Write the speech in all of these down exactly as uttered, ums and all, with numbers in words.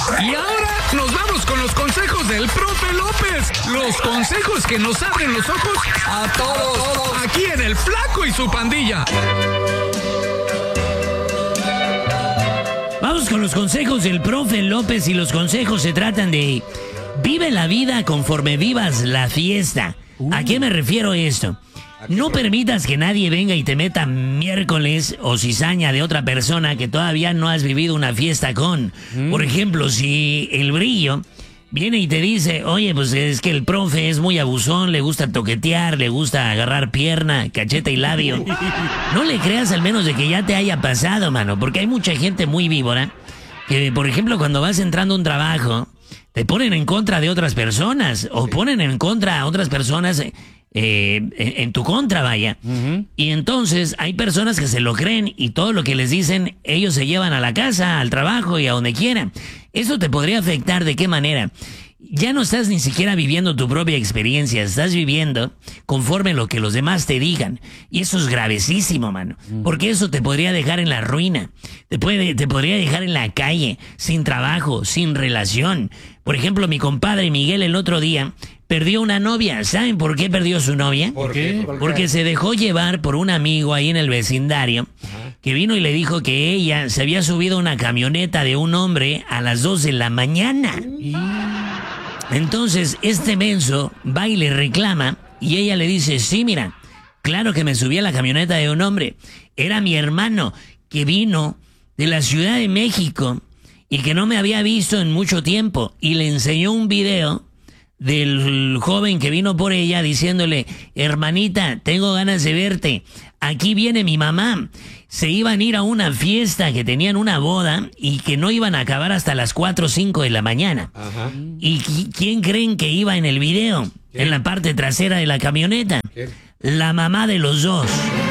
Y ahora nos vamos con los consejos del profe López. Los consejos que nos abren los ojos a todos. Aquí en El Flaco y su Pandilla. Vamos con los consejos del profe López, y los consejos se tratan de: vive la vida conforme vivas la fiesta. Uh. ¿A qué me refiero esto? No permitas que nadie venga y te meta miércoles o cizaña de otra persona que todavía no has vivido una fiesta con. Mm. Por ejemplo, si el Brillo viene y te dice: oye, pues es que el profe es muy abusón, le gusta toquetear, le gusta agarrar pierna, cachete y labio. No le creas, al menos de que ya te haya pasado, mano, porque hay mucha gente muy víbora que, por ejemplo, cuando vas entrando a un trabajo, te ponen en contra de otras personas, o sí. ponen en contra a otras personas eh, en, en tu contra, vaya. Uh-huh. Y entonces hay personas que se lo creen y todo lo que les dicen, ellos se llevan a la casa, al trabajo y a donde quieran. Eso te podría afectar. ¿De qué manera? Ya no estás ni siquiera viviendo tu propia experiencia, estás viviendo conforme lo que los demás te digan. Y eso es gravesísimo, mano. Porque eso te podría dejar en la ruina. Te, puede, te podría dejar en la calle, sin trabajo, sin relación. Por ejemplo, mi compadre Miguel el otro día perdió una novia. ¿Saben por qué perdió su novia? ¿Por qué? Porque se dejó llevar por un amigo ahí en el vecindario, ajá, que vino y le dijo que ella se había subido a una camioneta de un hombre a las dos de la mañana. Y... entonces este menso va y le reclama, y ella le dice: sí, mira, claro que me subí a la camioneta de un hombre. Era mi hermano que vino de la Ciudad de México y que no me había visto en mucho tiempo. Y le enseñó un video del joven que vino por ella diciéndole: hermanita, tengo ganas de verte. Aquí viene mi mamá. Se iban a ir a una fiesta, que tenían una boda y que no iban a acabar hasta las cuatro o cinco de la mañana. Ajá. ¿Y quién creen que iba en el video? ¿Quién? En la parte trasera de la camioneta. ¿Quién? La mamá de los dos.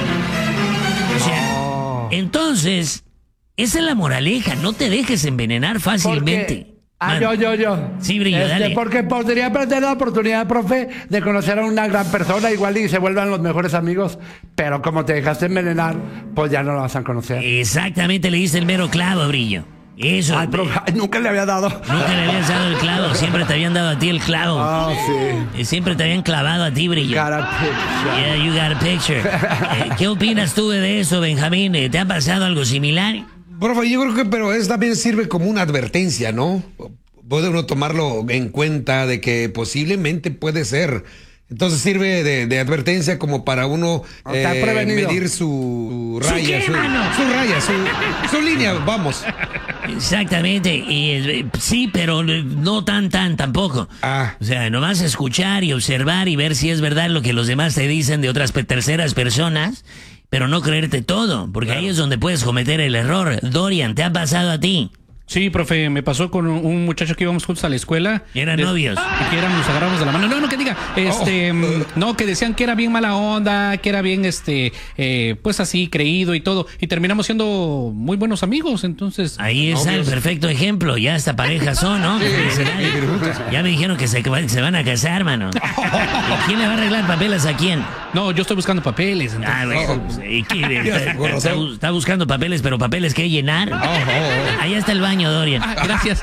O sea, oh. Entonces, esa es la moraleja. No te dejes envenenar fácilmente. Ah, yo, yo, yo. Sí, Brillo, este, dale. Porque podría perder la oportunidad, profe, de conocer a una gran persona, igual y se vuelvan los mejores amigos, pero como te dejaste envenenar, pues ya no la vas a conocer. Exactamente, le diste el mero clavo, Brillo. Eso. Ay, pero, ay, nunca le había dado. Nunca le habías dado el clavo, siempre te habían dado a ti el clavo. Ah, oh, sí. Siempre te habían clavado a ti, Brillo. Got a picture. Yeah, you got a picture. eh, ¿Qué opinas tú de eso, Benjamín? ¿Te ha pasado algo similar? Profe, yo creo que pero eso también sirve como una advertencia, ¿no? Puede uno tomarlo en cuenta de que posiblemente puede ser. Entonces sirve de, de advertencia como para uno eh, medir su, su raya, ¿Su, qué, su, su raya, su, su línea, vamos. Exactamente, y eh, sí, pero no tan, tan, tampoco. Ah. O sea, nomás escuchar y observar y ver si es verdad lo que los demás te dicen de otras terceras personas, pero no creerte todo, porque claro, ahí es donde puedes cometer el error. Dorian, ¿te ha pasado a ti? Sí, profe, me pasó con un muchacho que íbamos juntos a la escuela. ¿Y eran novios? Y que eran, nos agarramos de la mano. No, no, que diga, este, oh. no, que decían que era bien mala onda, que era bien, este, eh, pues así, creído y todo. Y terminamos siendo muy buenos amigos, entonces. Ahí está el perfecto ejemplo. Ya hasta parejas son, ¿no? Sí, sí, ya me dijeron que se, que se van a casar, mano. ¿Y quién le va a arreglar papeles a quién? No, yo estoy buscando papeles. Entonces. Ah, bueno, pues, ¿y qué? Está, está, está buscando papeles, pero papeles que llenar. Oh, oh, oh. Ahí está el baño, Dorian. Ah, gracias.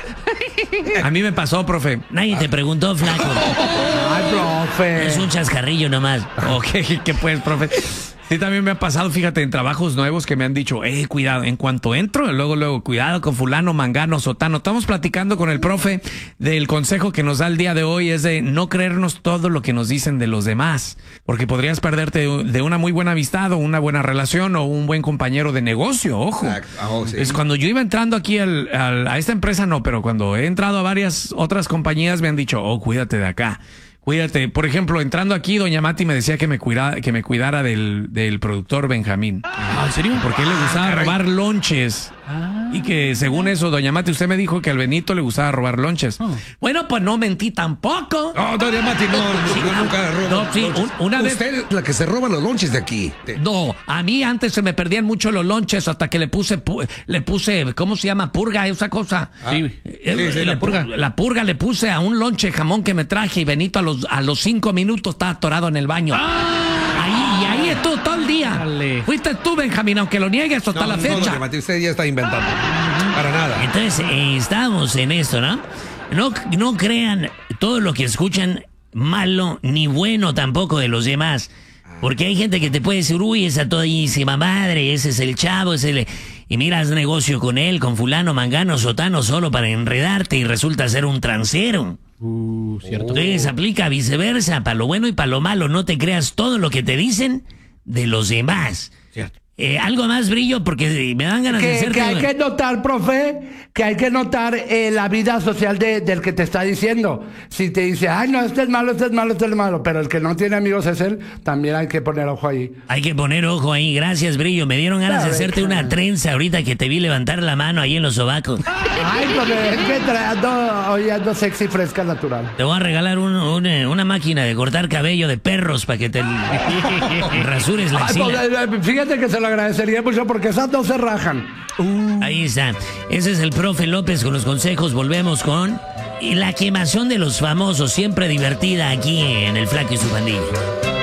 A mí me pasó, profe. Nadie te preguntó, flaco. Ay, profe. Es un chascarrillo nomás. Ok, ¿qué pues, profe? Sí, también me ha pasado, fíjate, en trabajos nuevos que me han dicho: eh, cuidado, en cuanto entro, luego, luego, cuidado con fulano, mangano, sotano. Estamos platicando con el profe del consejo que nos da el día de hoy, es de no creernos todo lo que nos dicen de los demás, porque podrías perderte de una muy buena amistad o una buena relación o un buen compañero de negocio, ojo. Oh, sí. Es cuando yo iba entrando aquí al, al, a esta empresa, no, pero cuando he entrado a varias otras compañías me han dicho: oh, cuídate de acá. Cuídate. Por ejemplo, entrando aquí, doña Mati me decía que me cuidara, que me cuidara del, del productor Benjamín. Ah, ¿en serio? Porque él le gustaba ah, robar lonches. Ah. Y que según eso, doña Mati, usted me dijo que al Benito le gustaba robar lonches. Oh. Bueno, pues no mentí tampoco. No, doña Mati, no, sí, yo nunca robo. No, sí, un, una vez. Usted es la que se roba los lonches de aquí. No, a mí antes se me perdían mucho los lonches hasta que le puse, le puse, ¿cómo se llama? Purga, esa cosa. Ah. Sí, el, sí, sí, la, la purga. La purga le puse a un lonche jamón que me traje y Benito a los, a los cinco minutos estaba atorado en el baño. ¡Ah! Ahí, y ahí estuvo todo el día. Dale. Fuiste tú, Benjamín, aunque lo niegues hasta no, la fecha. No, no, Mati, usted ya está inventando. Para nada. Entonces, eh, estábamos en esto, ¿no? No, no crean todo lo que escuchan malo ni bueno tampoco de los demás. Porque hay gente que te puede decir, uy, esa todísima madre, ese es el chavo, ese le... y miras negocio con él, con fulano, mangano, sotano, solo para enredarte y resulta ser un transero. Uh, cierto. Entonces aplica viceversa, para lo bueno y para lo malo. No te creas todo lo que te dicen de los demás. Cierto. Eh, algo más, Brillo, porque me dan ganas de Que, hacerte... que hay que notar, profe, que hay que notar eh, la vida social de, del que te está diciendo. Si te dice, ay, no, este es malo, este es malo, este es malo, pero el que no tiene amigos es él, también hay que poner ojo ahí. Hay que poner ojo ahí. Gracias, Brillo. Me dieron ganas de Sabe, hacerte una cara. trenza ahorita que te vi levantar la mano ahí en los sobacos. Ay, profe, es que tra- ando, hoy ando sexy, fresca, natural. Te voy a regalar un- un, eh, una máquina de cortar cabello de perros para que te rasures la Ay, axila. pues, eh, fíjate que se lo agradecería mucho porque esas dos se rajan. Ahí está. Ese es el profe López con los consejos. Volvemos con y la quemación de los famosos, siempre divertida aquí en El Flaco y su pandilla.